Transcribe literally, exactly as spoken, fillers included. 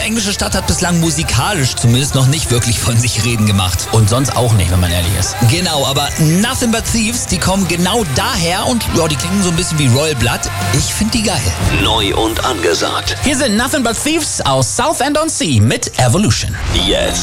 Englische Stadt hat bislang musikalisch zumindest noch nicht wirklich von sich reden gemacht. Und sonst auch nicht, wenn man ehrlich ist. Genau, aber Nothing But Thieves, die kommen genau daher und ja, die klingen so ein bisschen wie Royal Blood. Ich finde die geil. Neu und angesagt. Hier sind Nothing But Thieves aus Southend-on-Sea mit Evolution. Jetzt